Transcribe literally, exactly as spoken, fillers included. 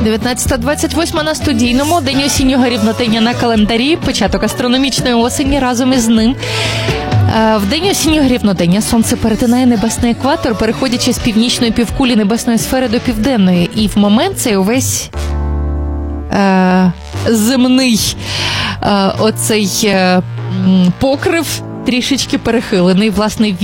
дев'ятнадцята двадцять восьма на студійному, день осіннього рівнодення на календарі, початок астрономічної осені разом із ним. В день осіннього рівнодення сонце перетинає небесний екватор, переходячи з північної півкулі небесної сфери до південної. І в момент цей увесь е, земний е, оцей е, покрив трішечки перехилений, власне,